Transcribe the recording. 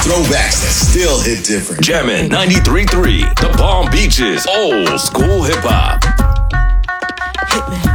Throwbacks that still hit different. Jammin' 93.3, the Palm Beaches, old school hip hop. Hit me.